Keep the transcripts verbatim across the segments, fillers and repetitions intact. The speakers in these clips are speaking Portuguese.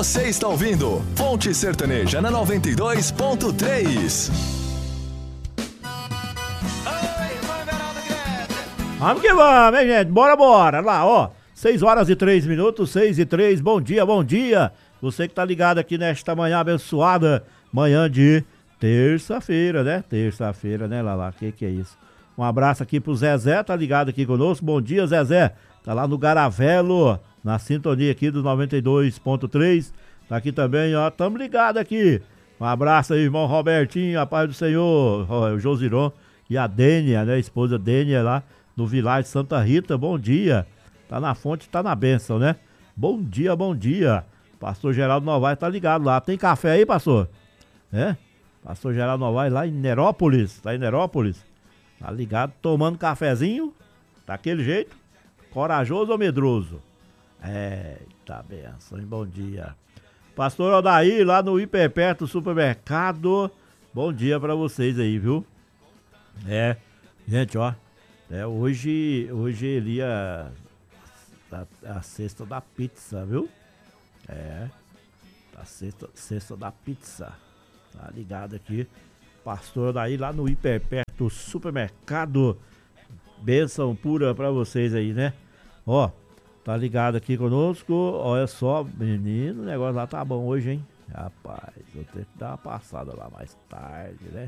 Você está ouvindo Fonte Sertaneja na noventa e dois ponto três. Vamos que vamos, hein, gente? Bora, bora. Lá, ó. seis horas e três minutos, seis e três. Bom dia, bom dia. Você que tá ligado aqui nesta manhã abençoada. Manhã de terça-feira, né? Terça-feira, né, Lala? Que que é isso? Um abraço aqui pro Zezé, tá ligado aqui conosco. Bom dia, Zezé. Tá lá no Garavelo, na sintonia aqui do noventa e dois ponto três. Tá aqui também, ó. Tamo ligado aqui. Um abraço aí, irmão Robertinho, a paz do Senhor. O Josiron e a Dênia, né? A esposa Dênia lá no Vilagem Santa Rita. Bom dia. Tá na fonte, tá na bênção, né? Bom dia, bom dia. Pastor Geraldo Novaes tá ligado lá. Tem café aí, pastor? É? Pastor Geraldo Novaes lá em Nerópolis. Tá em Nerópolis. Tá ligado, tomando cafezinho. Daquele jeito. Corajoso ou medroso? Eita benção, hein? Bom dia. Pastor Odair, lá no Hiperperto Supermercado. Bom dia pra vocês aí, viu? É, gente, ó. É, hoje, hoje ele ia a, a cesta da pizza, viu? É, a cesta, cesta da pizza. Tá ligado aqui. Pastor daí lá no Hiperperto Supermercado. Bênção pura pra vocês aí, né? Ó, tá ligado aqui conosco. Olha só, menino, o negócio lá tá bom hoje, hein? Rapaz, vou ter que dar uma passada lá mais tarde, né?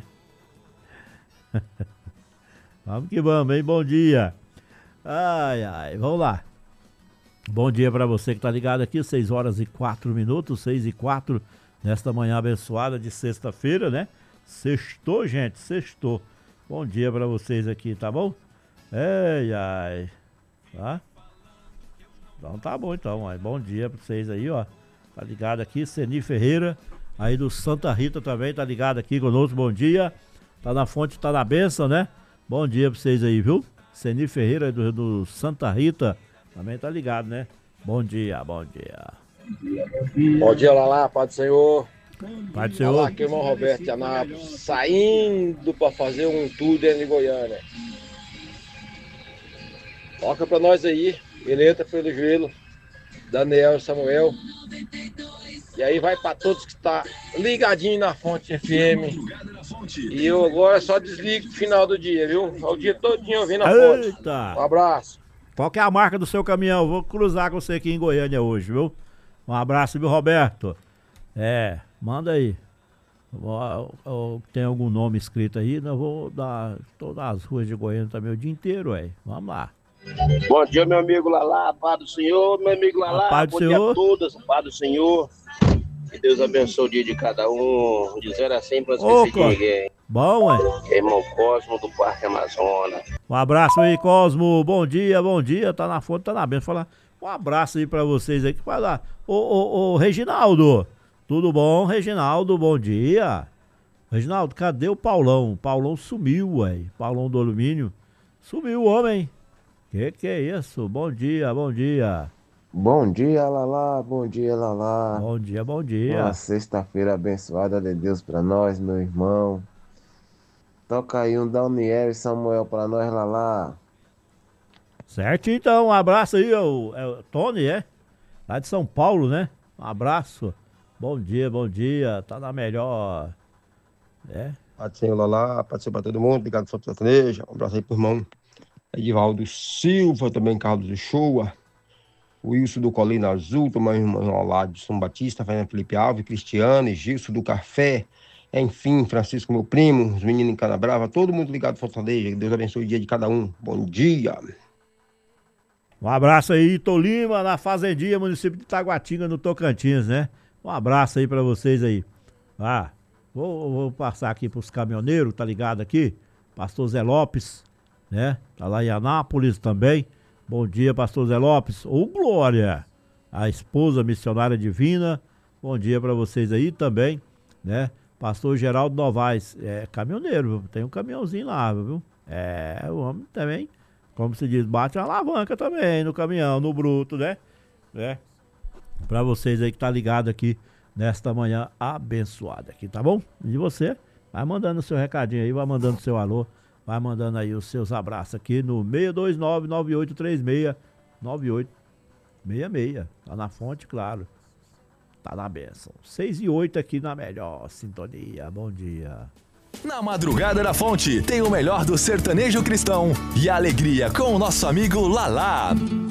Vamos que vamos, hein? Bom dia. Ai, ai, vamos lá. Bom dia pra você que tá ligado aqui, seis horas e quatro minutos, seis e quatro, nesta manhã abençoada de sexta-feira, né? Sextou, gente, sextou. Bom dia pra vocês aqui, tá bom? Ai, ai. Tá? Então tá bom, então. Aí, bom dia pra vocês aí, ó. Tá ligado aqui, Seni Ferreira, aí do Santa Rita também, tá ligado aqui conosco, bom dia. Tá na fonte, tá na bênção, né? Bom dia pra vocês aí, viu? Seni Ferreira do, do Santa Rita, também tá ligado, né? Bom dia, bom dia. Bom dia, Lala, Pai do Senhor. Pai do Senhor. Olá, aqui é o irmão Roberto de Anápolis, saindo pra fazer um tour dentro de Goiânia. Toca pra nós aí, Mileta pelo Joelho, Daniel e Samuel. E aí vai pra todos que tá ligadinho na Fonte F M. E eu agora só desligo no final do dia, viu? O dia todinho ouvindo a Fonte. Eita. Um abraço. Qual que é a marca do seu caminhão? Vou cruzar com você aqui em Goiânia hoje, viu? Um abraço, viu, Roberto? É, manda aí. Tem algum nome escrito aí? Eu vou dar todas as ruas de Goiânia também o dia inteiro, ué. Vamos lá. Bom dia, meu amigo Lala, Pai do Senhor, meu amigo Lala, Pai do bom Senhor. dia a todas, Pai do Senhor. Que Deus abençoe o dia de cada um, de zero a cem para esquecer de ninguém. Bom, ué. É irmão Cosmo do Parque Amazonas. Um abraço aí, Cosmo. Bom dia, bom dia. Tá na fonte, tá na bênção. Falar um abraço aí pra vocês aí que vai lá. Ô, ô, ô, Reginaldo. Tudo bom, Reginaldo? Bom dia. Reginaldo, cadê o Paulão? O Paulão sumiu, ué. Paulão do alumínio. Sumiu o homem. Que que é isso? Bom dia, bom dia. Bom dia, Lala, bom dia, Lala. Bom dia, bom dia. Uma sexta-feira abençoada de Deus pra nós, meu irmão. Toca aí um Daniel e Samuel pra nós, Lala. Certo, então, um abraço aí, é o, é o Tony, é? Lá de São Paulo, né? Um abraço. Bom dia, bom dia. Tá na melhor. É? Pai do Senhor, Lala, Pai do Senhor pra todo mundo, ligado no Fonte Sertaneja. Um abraço aí pro irmão Edivaldo Silva, também Carlos Uchoa, o Wilson do Colina Azul, também o irmão lá de São Batista, Fernando Felipe Alves, Cristiano e Gilson do Café, enfim, Francisco, meu primo, os meninos em Canabrava, todo mundo ligado no Fortaleza, que Deus abençoe o dia de cada um. Bom dia. Um abraço aí, Tolima, na Fazendinha, município de Taguatinga, no Tocantins, né? Um abraço aí pra vocês aí. Ah, vou, vou passar aqui pros caminhoneiros, tá ligado aqui? Pastor Zé Lopes, né? Tá lá em Anápolis também. Bom dia, Pastor Zé Lopes. Ô, Glória, a esposa missionária divina. Bom dia pra vocês aí também, né? Pastor Geraldo Novaes, é caminhoneiro, viu? Tem um caminhãozinho lá, viu? É, o homem também, como se diz, bate uma alavanca também no caminhão, no bruto, né? É. Pra vocês aí que tá ligado aqui nesta manhã abençoada aqui, tá bom? E você, vai mandando seu recadinho aí, vai mandando seu alô, vai mandando aí os seus abraços aqui no seis dois nove, nove oito três seis, nove oito seis seis. Tá na fonte, claro. Tá na bênção. seis e oito aqui na melhor sintonia. Bom dia. Na Madrugada da Fonte tem o melhor do sertanejo cristão e a alegria com o nosso amigo Lalá.